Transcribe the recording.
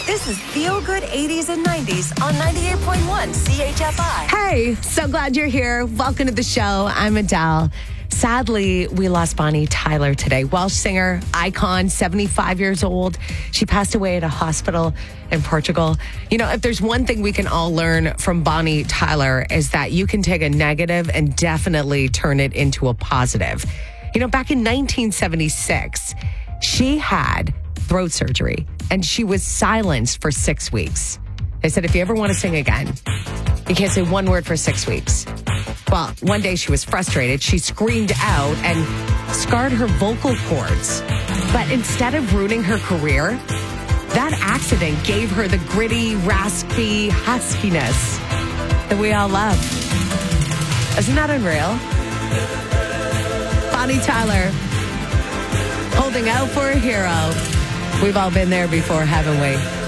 This is Feel Good 80s and 90s on 98.1 CHFI. Hey, so glad you're here. Welcome to the show. I'm Adele. Sadly, we lost Bonnie Tyler today. Welsh singer, icon, 75 years old. She passed away at a hospital in Portugal. You know, if there's one thing we can all learn from Bonnie Tyler is that you can take a negative and definitely turn it into a positive. You know, back in 1976, she had throat surgery and she was silenced for 6 weeks. They said, if you ever want to sing again, you can't say one word for 6 weeks. Well, one day she was frustrated. She screamed out and scarred her vocal cords. But instead of ruining her career, that accident gave her the gritty, raspy huskiness that we all love. Isn't that unreal? Bonnie Tyler, holding out for a hero. We've all been there before, haven't we?